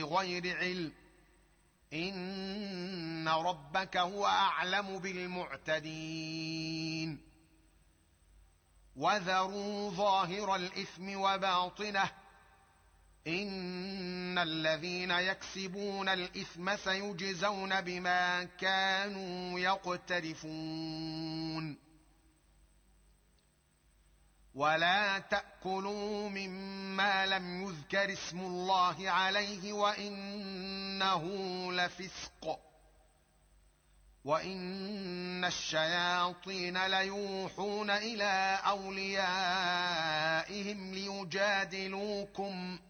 بغير علم إن ربك هو أعلم بالمعتدين وذروا ظاهر الإثم وباطنه إن الذين يكسبون الإثم سيجزون بما كانوا يقترفون ولا تأكلوا مما لم يذكر اسم الله عليه وإنه لفسق وإن الشياطين ليوحون إلى أوليائهم ليجادلوكم